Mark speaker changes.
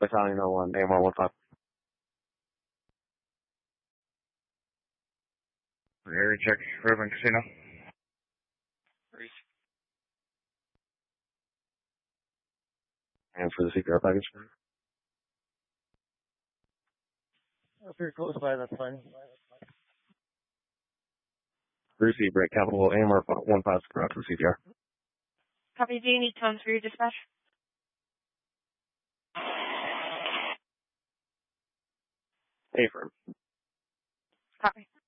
Speaker 1: Battalion 01, AMR 15.
Speaker 2: Area check, River and Casino.
Speaker 1: And for the CPR package.
Speaker 3: If you're close by, that's fine.
Speaker 1: Brucey, break capital AMR 15 for CPR.
Speaker 4: Copy. Do you need tones for your dispatch?
Speaker 1: Affirm.
Speaker 4: Copy.